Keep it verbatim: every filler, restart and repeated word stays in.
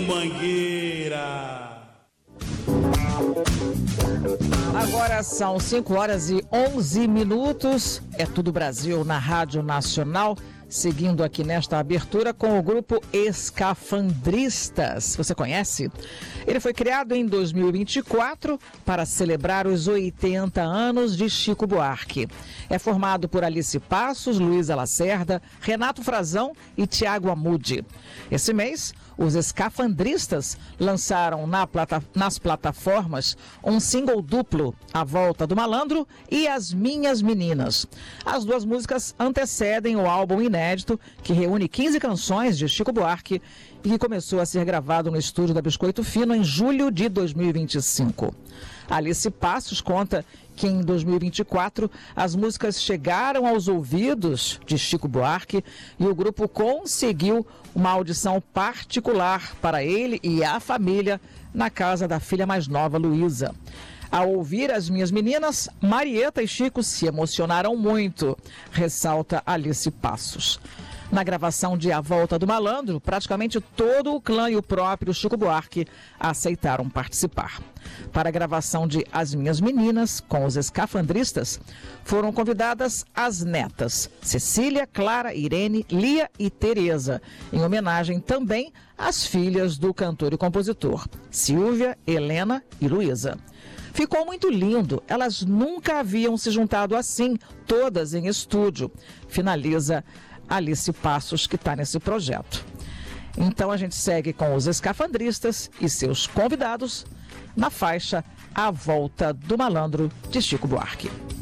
Mangueira. Agora são cinco horas e onze minutos. É Tudo Brasil na Rádio Nacional. Seguindo aqui nesta abertura com o grupo Escafandristas. Você conhece? Ele foi criado em dois mil e vinte e quatro para celebrar os oitenta anos de Chico Buarque. É formado por Alice Passos, Luísa Lacerda, Renato Frazão e Tiago Amude. Esse mês, os Escafandristas lançaram na plata, nas plataformas um single duplo, A Volta do Malandro e As Minhas Meninas. As duas músicas antecedem o álbum inédito, que reúne quinze canções de Chico Buarque e que começou a ser gravado no estúdio da Biscoito Fino em julho de dois mil e vinte e cinco. Alice Passos conta que em dois mil e vinte e quatro as músicas chegaram aos ouvidos de Chico Buarque e o grupo conseguiu uma audição particular para ele e a família na casa da filha mais nova, Luísa. Ao ouvir As Minhas Meninas, Marieta e Chico se emocionaram muito, ressalta Alice Passos. Na gravação de A Volta do Malandro, praticamente todo o clã e o próprio Chico Buarque aceitaram participar. Para a gravação de As Minhas Meninas, com os Escafandristas, foram convidadas as netas Cecília, Clara, Irene, Lia e Tereza, em homenagem também às filhas do cantor e compositor, Silvia, Helena e Luísa. Ficou muito lindo, elas nunca haviam se juntado assim, todas em estúdio, finaliza Alice Passos, que está nesse projeto. Então a gente segue com os Escafandristas e seus convidados na faixa A Volta do Malandro, de Chico Buarque.